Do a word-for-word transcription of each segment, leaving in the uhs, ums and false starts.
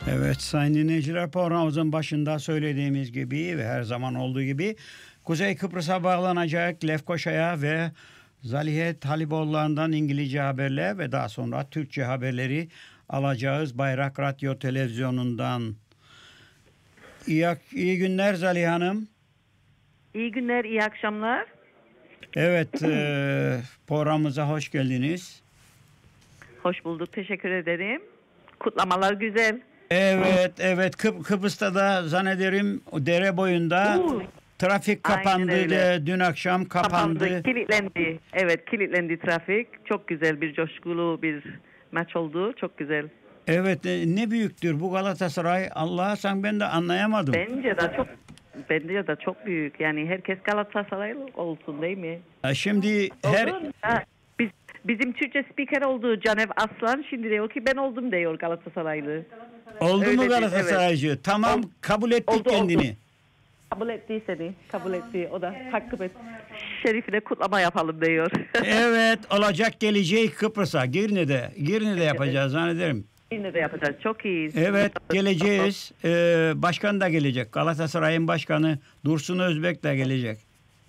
Evet sayın dinleyiciler, programımızın başında söylediğimiz gibi ve her zaman olduğu gibi Kuzey Kıbrıs'a bağlanacak Lefkoşa'ya ve Zalihe Taliboğulları'ndan İngilizce haberler ve daha sonra Türkçe haberleri alacağız Bayrak Radyo Televizyonu'ndan. İyi, iyi günler Zalihe Hanım. İyi günler, iyi akşamlar. Evet, e, programımıza hoş geldiniz. Hoş bulduk, teşekkür ederim. Kutlamalar güzel. Evet, evet. Kıb Kıbrıs'ta da zannederim dere boyunda Uuu, trafik kapandı. De, dün akşam kapandı. kapandı. Kilitlendi. Evet, kilitlendi trafik. Çok güzel bir coşkulu bir maç oldu. Çok güzel. Evet, e, ne büyüktür bu Galatasaray. Allah sen ben de anlayamadım. Bence de çok bence de çok büyük. Yani herkes Galatasaraylı olsun değil mi? E, Şimdi her Oldu. Ha, biz bizim Türkçe spiker oldu Canev Aslan. Şimdi diyor ki ben oldum diyor Galatasaraylı. oldu Öyle mu değil, Galatasaraycı? Tamam, Ol- kabul ettik oldu, kendini. oldu. Kabul etti seni. Kabul etti. O da hakkı et. Şerifine kutlama yapalım diyor. Evet, olacak gelecek Kıbrıs'a. Girne'de. Girne'de yapacağız zannederim. Yine de yapacağız. Çok iyiyiz. Evet, geleceğiz. Ee, başkan da gelecek. Galatasaray'ın başkanı Dursun Özbek de gelecek.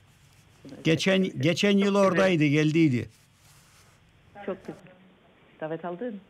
Geçen geçen yıl oradaydı, geldiydi. Çok güzel. Davet aldın.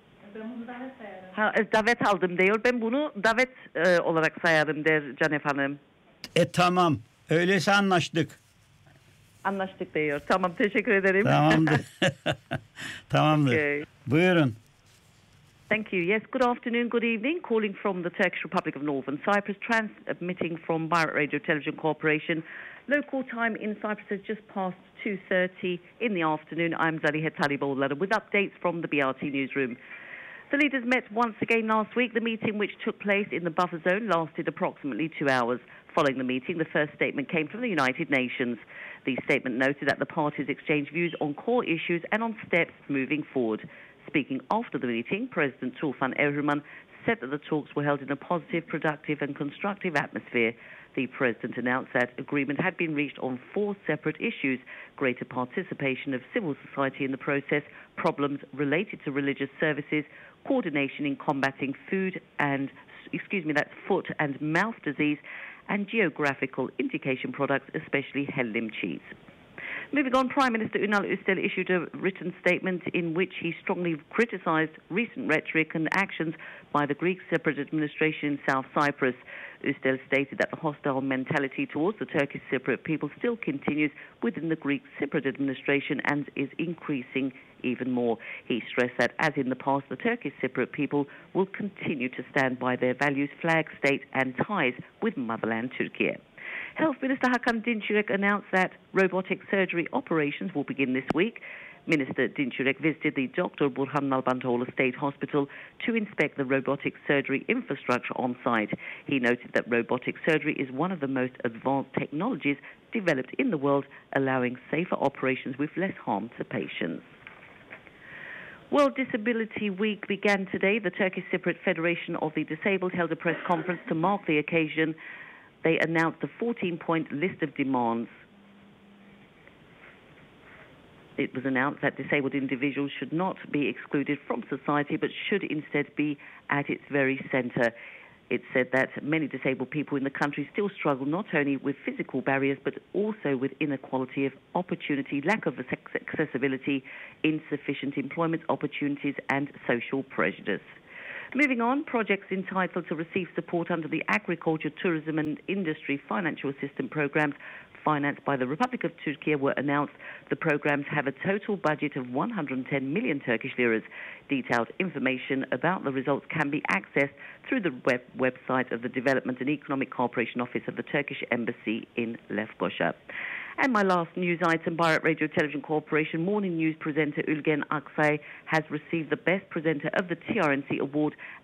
Ha, e, davet aldım diyor. Ben bunu davet e, olarak sayarım der Canef Hanım. E tamam. Öyleyse anlaştık. Anlaştık diyor. Tamam, teşekkür ederim. Tamamdır. Tamamdır. Okay. Buyurun. Thank you. Yes, good afternoon, good evening. Calling from the Turkish Republic of Northern Cyprus, transmitting from Bayrak Radio Television Corporation. Local time in Cyprus has just passed two thirty in the afternoon. I'm Zalihe Taliboğulları with updates from the B R T newsroom. The leaders met once again last week. The meeting, which took place in the buffer zone, lasted approximately two hours. Following the meeting, the first statement came from the United Nations. The statement noted that the parties exchanged views on core issues and on steps moving forward. Speaking after the meeting, President Tufan Erdogan said that the talks were held in a positive, productive and constructive atmosphere. The President announced that agreement had been reached on four separate issues: greater participation of civil society in the process, problems related to religious services, coordination in combating food and, excuse me, that's foot and mouth disease, and geographical indication products, especially Hellim cheese. Moving on, Prime Minister Ünal Üstel issued a written statement in which he strongly criticised recent rhetoric and actions by the Greek separate administration in South Cyprus. Üstel stated that the hostile mentality towards the Turkish Cypriot people still continues within the Greek separate administration and is increasing even more. He stressed that, as in the past, the Turkish Cypriot people will continue to stand by their values, flag, state and ties with motherland Turkey. Health Minister Hakan Dinçirek announced that robotic surgery operations will begin this week. Minister Dinçirek visited the Doctor Burhan Nalbantoğlu State Hospital to inspect the robotic surgery infrastructure on site. He noted that robotic surgery is one of the most advanced technologies developed in the world, allowing safer operations with less harm to patients. World Disability Week began today. The Turkish Cypriot Federation of the Disabled held a press conference to mark the occasion. They announced a fourteen-point list of demands. It was announced that disabled individuals should not be excluded from society, but should instead be at its very centre. It said that many disabled people in the country still struggle not only with physical barriers, but also with inequality of opportunity, lack of accessibility, insufficient employment opportunities, and social prejudice. Moving on, projects entitled to receive support under the Agriculture, Tourism and Industry Financial Assistance Programs financed by the Republic of Turkey were announced. The programs have a total budget of one hundred ten million Turkish liras. Detailed information about the results can be accessed through the web website of the Development and Economic Cooperation Office of the Turkish Embassy in Lefkoşa. And my last news item, Bayrak Radio Television Corporation morning news presenter Ülgen Aksay has received the Best Presenter of the T R N C Award